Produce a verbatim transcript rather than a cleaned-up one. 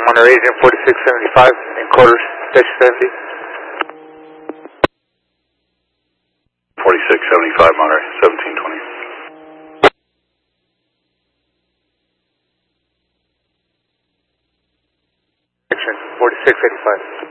Monterey, Agent forty-six seventy-five, encoder dash seventy. forty-six seventy-five Monterey, seventeen twenty. Action forty-six eighty-five.